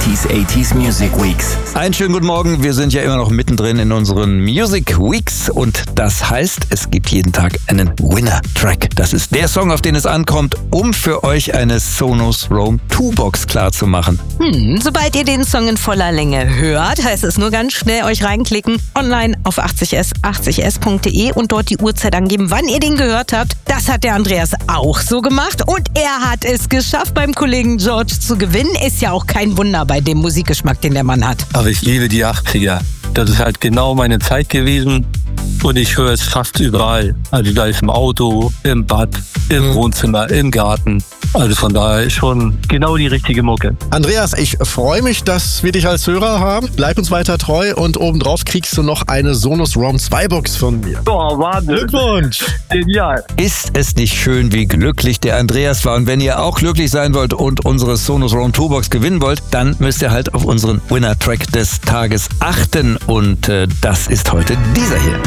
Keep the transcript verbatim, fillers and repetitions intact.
neunziger achtziger Music Weeks. Einen schönen guten Morgen, wir sind ja immer noch mittendrin in unseren Music Weeks und das heißt, es gibt jeden Tag einen Winner-Track. Das ist der Song, auf den es ankommt, um für euch eine Sonos Roam zwei Box klar zu machen. Hm, sobald ihr den Song in voller Länge hört, heißt es nur ganz schnell euch reinklicken, online auf achtzig s achtzig s punkt de und dort die Uhrzeit angeben, wann ihr den gehört habt. Das hat der Andreas auch so gemacht und er hat es geschafft, beim Kollegen George zu gewinnen. Ist ja auch kein Wunder bei dem Musikgeschmack, den der Mann hat. Aber ich liebe die achtziger. Das ist halt genau meine Zeit gewesen und ich höre es fast überall. Also da ist im Auto, im Bad, im Wohnzimmer, im Garten. Also von daher ist schon genau die richtige Mucke. Andreas, ich freue mich, dass wir dich als Hörer haben. Bleib uns weiter treu und obendrauf kriegst du noch eine Sonos Roam zwei Box von mir. Oh, Wahnsinn. Glückwunsch! Genial. Ist es nicht schön, wie glücklich der Andreas war? Und wenn ihr auch glücklich sein wollt und unsere Sonos Roam zwei Box gewinnen wollt, dann müsst ihr halt auf unseren Winner-Track des Tages achten. Und äh, das ist heute dieser hier.